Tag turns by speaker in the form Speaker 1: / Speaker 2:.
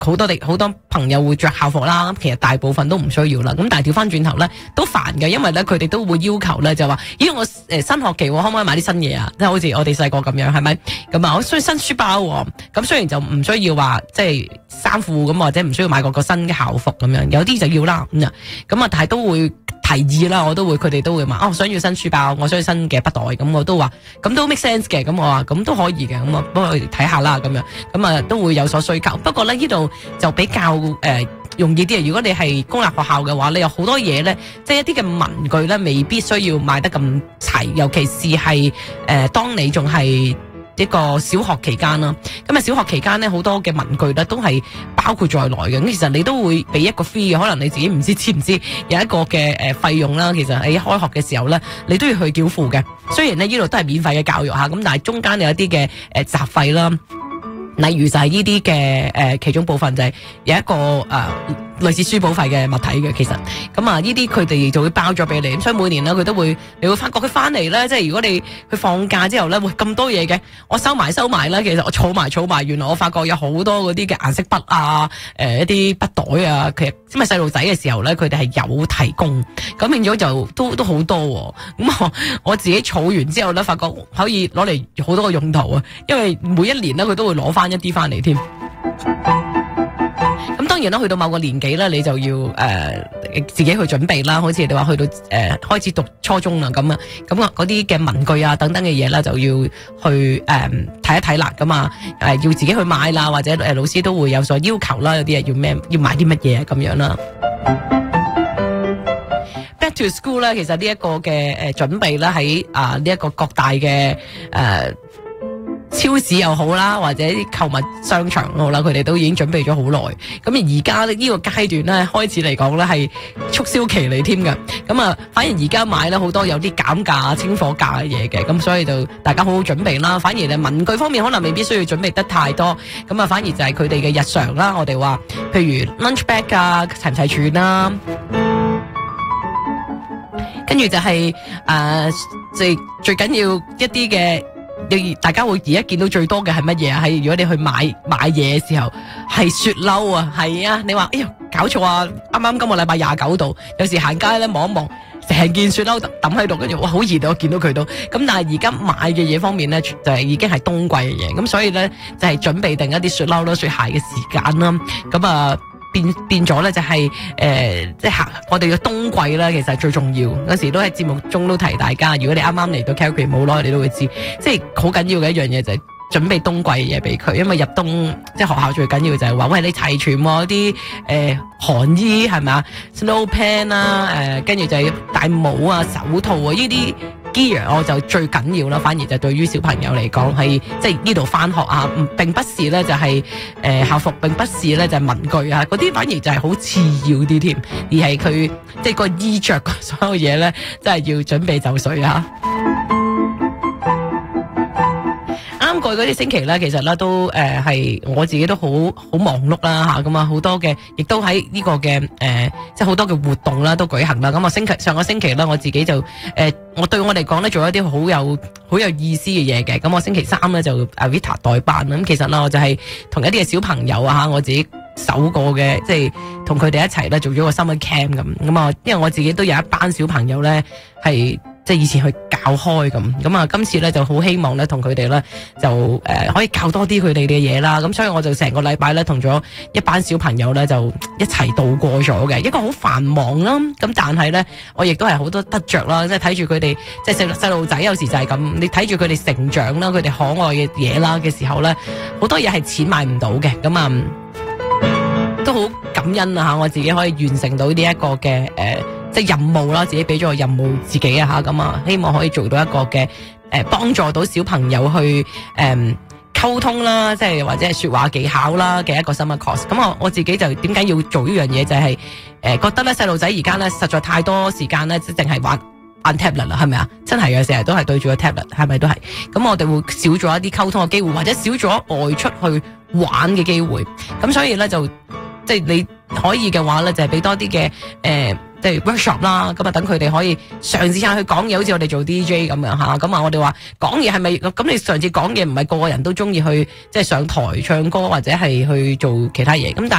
Speaker 1: 好多朋友會着校服啦，其實大部分都唔需要啦。咁但係調翻轉頭咧都煩嘅，因為咧佢哋都會要求咧就話，咦我新學期可唔可以買啲新嘢啊？即係好似我哋細個咁樣，係咪？咁啊，我需要新書包喎。咁雖然就唔需要話即係衫褲咁，或者唔需要買個新嘅校服咁樣，有啲就要啦。咁啊，但係都會提議啦，佢哋都會話，我想要新書包，我想要新嘅筆袋，咁我都話，咁都 make sense 嘅，咁我話咁都可以嘅，咁啊幫佢哋睇下啦，咁樣，咁啊都會有所需求。不過咧呢度就比較容易啲啊！如果你係公立學校嘅話，你有好多嘢咧，即係一啲嘅文具咧，未必需要買得咁齊，尤其是係當你仲係一個小學期間啦。咁啊，小學期間咧好多嘅文具咧都係包括在內嘅。咁其實你都會俾一個 free 嘅，可能你自己唔知唔知有一個嘅費用啦。其實喺開學嘅時候咧，你都要去繳付嘅。雖然咧呢度都係免費嘅教育吓，咁但係中間有一啲嘅雜費啦。例如就係呢啲嘅其中部分就係有一個類似書簿費嘅物體嘅，其實咁啊呢啲佢哋就會包咗俾你，咁所以每年咧佢都會，你會發覺佢翻嚟咧，即係如果你去放假之後咧，會咁多嘢嘅，我收埋啦，其實我儲埋，原來我發覺有好多嗰啲嘅顏色筆啊，一啲筆袋啊，其實因為細路仔嘅時候咧，佢哋係有提供，咁變咗就都好多喎。咁我自己儲完之後咧，發覺可以攞嚟好多個用途啊，因為每一年咧佢都會攞翻一啲翻嚟添。咁當然啦，去到某個年紀咧，你就要自己去準備啦。好似你話去到開始讀初中啦咁啊，咁啊嗰啲嘅文具啊等等嘅嘢啦，就要去睇一睇啦。咁啊要自己去買啦，或者老師都會有所要求啦。有啲嘢要買啲乜嘢咁樣啦。Back to school 咧，其實呢一個嘅準備咧喺呢一個各大嘅超市又好啦，或者啲購物商場好啦，佢哋都已經準備咗好耐。咁而家呢個階段咧，開始嚟講咧係促銷期嚟添嘅。咁啊，反而而家買咧好多有啲減價、清貨價嘅嘢嘅，咁所以就大家好好準備啦。反而咧文具方面可能未必需要準備得太多，咁啊反而就係佢哋嘅日常啦。我哋話譬如 lunch bag 啊，齊唔齊全啦，跟住就係最緊要一啲嘅。大家會而家見到最多嘅係乜嘢啊？係如果你去買嘢嘅時候，係雪褸啊，係啊！你話哎呀搞錯啊！啱啱今個禮拜29度，有時行街咧望一望，成件雪褸抌喺度，跟住哇好熱啊！我見到佢都咁，但係而家買嘅嘢方面咧，就係已經係冬季嘅嘢，咁所以咧就係準備定一啲雪褸啦、雪鞋嘅時間啦，咁啊。變咗咧就係即係我哋嘅冬季咧，其實最重要。有時都喺節目中都提大家，如果你啱啱嚟到 Calgary 冇耐，你都會知，即係好緊要嘅一樣嘢就係準備冬季嘅嘢俾佢，因為入冬即係學校最緊要就係話，喂你齊全喎啲寒衣係咪啊 ，snow pen 啦，跟住就係戴帽啊、手套啊呢啲。gear 我就最緊要啦，反而就對於小朋友嚟講係即係呢度翻學啊，並不是咧就係校服，並不是咧就係文具啊，嗰啲反而就係好次要啲添，而係佢即係個衣着所有嘢咧，真係要準備就緒啊！啱過嗰啲星期咧，其實咧都係我自己都好忙碌啦吓，咁啊好多嘅，亦都喺呢個嘅即係好多嘅活動啦都舉行啦。咁啊上個星期咧，我自己就我對我嚟講咧做一啲好有意思嘅嘢嘅。咁我星期3咧就Vita 代班啦。咁其實咧我就係同一啲嘅小朋友啊吓，我自己首個嘅即係同佢哋一齊咧做咗個 summer camp 咁啊，因為我自己都有一班小朋友咧係。即係以前去教開咁啊，今次咧就好希望咧同佢哋咧就可以教多啲佢哋嘅嘢啦。咁所以我就成個禮拜咧同咗一班小朋友咧就一齊度過咗嘅，一個好繁忙啦。咁但係咧我亦都係好多得着啦，即係睇住佢哋即係細路仔有時就係咁，你睇住佢哋成長啦，佢哋可愛嘅嘢啦嘅時候咧，好多嘢係錢買唔到嘅。咁啊都好感恩啊吓，我自己可以完成到呢一個嘅即係任務啦，自己俾咗個任務自己啊吓，咁啊希望可以做到一個嘅幫助到小朋友去溝通啦，即係或者係說話技巧啦嘅一個 summer course。咁我自己就點解要做呢樣嘢，就係覺得咧細路仔而家咧實在太多時間咧，即係淨係玩tablet 啦，係咪啊？真係嘅，成日都係對住個 tablet， 係咪都係？咁我哋會少咗一啲溝通嘅機會，或者少咗外出去玩嘅機會。咁所以咧就即係你可以嘅話咧，就係俾多啲嘅即係 workshop 啦，咁啊等佢哋可以嘗試下去講嘢，好似我哋做 DJ 咁樣吓。咁啊我哋話講嘢係咪咁？你上次講嘢唔係個個人都中意去即係上台唱歌或者係去做其他嘢，咁但